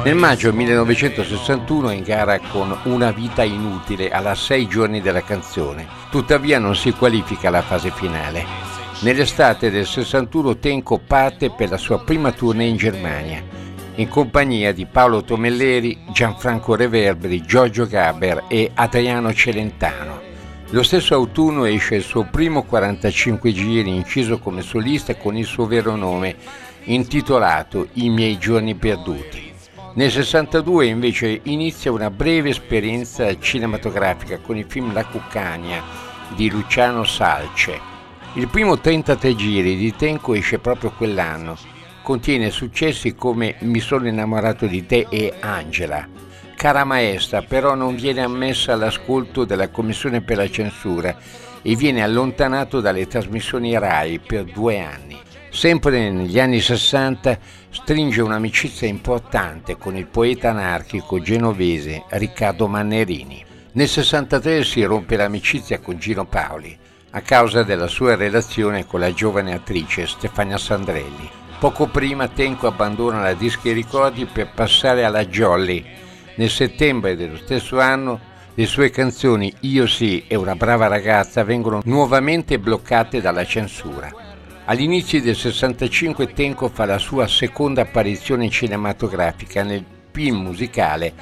Nel maggio 1961 è in gara con Una vita inutile alla 6 giorni dalla canzone, tuttavia non si qualifica alla fase finale. Nell'estate del 61 Tenco parte per la sua prima tournée in Germania, in compagnia di Paolo Tomelleri, Gianfranco Reverberi, Giorgio Gaber e Adriano Celentano. Lo stesso autunno esce il suo primo 45 giri inciso come solista con il suo vero nome, intitolato I miei giorni perduti. Nel 62 invece inizia una breve esperienza cinematografica con il film La Cuccagna di Luciano Salce. Il primo 33 giri di Tenco esce proprio quell'anno. Contiene successi come Mi sono innamorato di te e Angela. Cara Maestra però non viene ammessa all'ascolto della Commissione per la censura e viene allontanato dalle trasmissioni RAI per 2 anni. Sempre negli anni 60 stringe un'amicizia importante con il poeta anarchico genovese Riccardo Mannerini. Nel 63 si rompe l'amicizia con Gino Paoli a causa della sua relazione con la giovane attrice Stefania Sandrelli. Poco prima Tenco abbandona la Dischi Ricordi per passare alla Jolly. Nel settembre dello stesso anno le sue canzoni Io sì e Una brava ragazza vengono nuovamente bloccate dalla censura. All'inizio del 65 Tenco fa la sua seconda apparizione cinematografica nel film musicale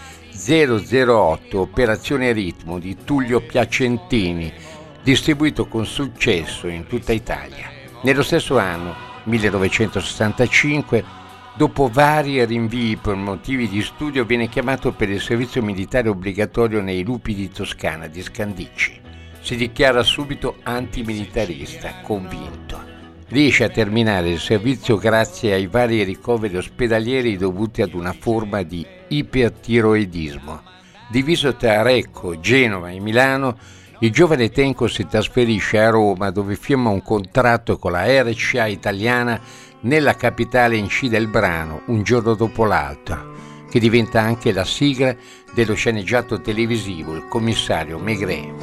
008 Operazione Ritmo di Tullio Piacentini, distribuito con successo in tutta Italia. Nello stesso anno, 1965, dopo vari rinvii per motivi di studio, viene chiamato per il servizio militare obbligatorio nei Lupi di Toscana di Scandicci. Si dichiara subito antimilitarista, convinto. Riesce a terminare il servizio grazie ai vari ricoveri ospedalieri dovuti ad una forma di ipertiroidismo. Diviso tra Recco, Genova e Milano, il giovane Tenco si trasferisce a Roma dove firma un contratto con la RCA italiana. Nella capitale incide il brano Un giorno dopo l'altro, che diventa anche la sigla dello sceneggiato televisivo Il commissario Maigret.